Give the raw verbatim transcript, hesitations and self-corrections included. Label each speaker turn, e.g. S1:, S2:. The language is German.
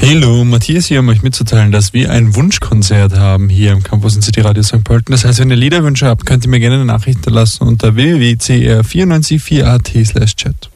S1: Hallo, Matthias hier, um euch mitzuteilen, dass wir ein Wunschkonzert haben hier im Campus in City Radio Sankt Pölten. Das heißt, wenn ihr Liederwünsche habt, könnt ihr mir gerne eine Nachricht hinterlassen unter w w w punkt c r vier neun vier punkt a t slash chat.